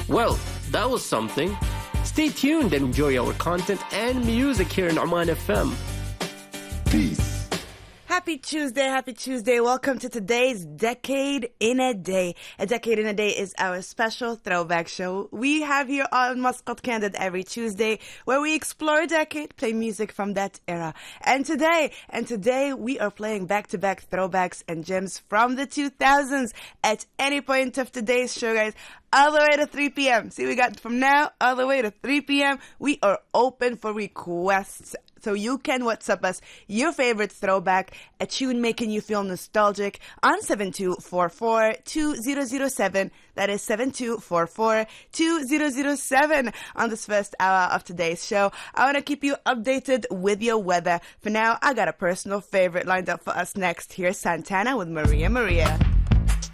Well, that was something. Stay tuned and enjoy our content and music here in Oman FM. Peace. Happy Tuesday. Welcome to today's Decade in a Day. A Decade in a Day is our special throwback show we have here on Muscat Candid every Tuesday, where we explore a decade, play music from that era. And today we are playing back-to-back throwbacks and gems from the 2000s at any point of today's show, guys. All the way to 3 p.m. See, we got from now all the way to 3 p.m. We are open for requests. So you can WhatsApp us your favorite throwback, a tune making you feel nostalgic on 7244-2007. That is 7244-2007 on this first hour of today's show. I want to keep you updated with your weather. For now, I got a personal favorite lined up for us next. Here's Santana with Maria Maria.